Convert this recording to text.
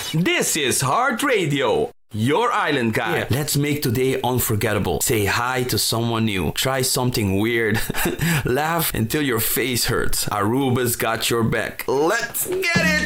This is Heart Radio, your island guide. Yeah. Let's make today unforgettable. Say hi to someone new. Try something weird. Laugh until your face hurts. Aruba's got your back. Let's get it!